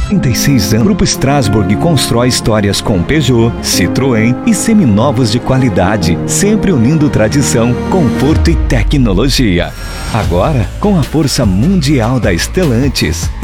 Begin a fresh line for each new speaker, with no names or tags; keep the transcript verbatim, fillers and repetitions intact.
trinta e seis anos, Grupo Strasbourg constrói histórias com Peugeot, Citroën e seminovos de qualidade, sempre unindo tradição, conforto e tecnologia. Agora, com a força mundial da Stellantis.